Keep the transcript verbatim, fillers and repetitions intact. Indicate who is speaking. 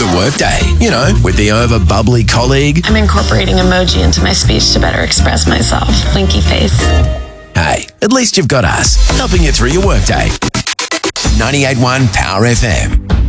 Speaker 1: The workday, you know, with the over-bubbly colleague.
Speaker 2: I'm incorporating emoji into my speech to better express myself. Winky face.
Speaker 1: Hey, at least you've got us, helping you through your workday. ninety-eight point one Power F M.